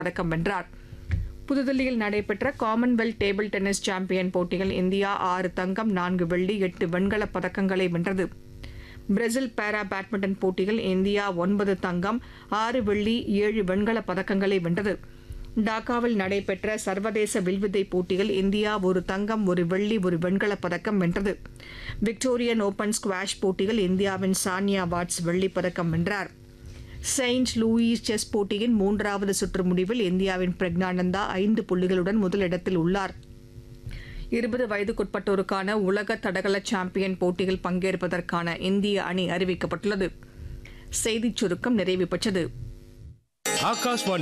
பதக்கம் வென்றார். புதுதில்லியில் நடைபெற்ற காமன்வெல்த் டேபிள் டென்னிஸ் சாம்பியன் போட்டியில் இந்தியா 6 தங்கம் 4 வெள்ளி 8 வெண்கலப் பதக்கங்களை வென்றது. பிரேசில் பாரா பேட்மிண்டன் போட்டியில் இந்தியா 9 தங்கம் 6 வெள்ளி 7 வெண்கலப் பதக்கங்களை வென்றது. டாக்காவில் நடைபெற்ற சர்வதேச வில்வித்தை போட்டியில் இந்தியா 1 தங்கம் 1 வெள்ளி 1 வெண்கலப் பதக்கம் வென்றது. விக்டோரியன் ஓபன் ஸ்குவாஷ் போட்டியில் இந்தியாவின் சானியா வாட்ஸ் வெள்ளிப் பதக்கம் வென்றார். செயின்ட் லூயிஸ் செஸ் போட்டியின் 3வது சுற்று முடிவில் இந்தியாவின் பிரக்ஞானந்தா 5 புள்ளிகளுடன் முதலிடத்தில் உள்ளார். 20 வயதுக்குட்பட்டோருக்கான உலக தடகள சாம்பியன் போட்டியில் பங்கேற்பதற்கான இந்திய அணி அறிவிக்கப்பட்டுள்ளது. செய்திச் சுருக்கம் நிறைவு பெற்றது. ஆகாஷ்வாணி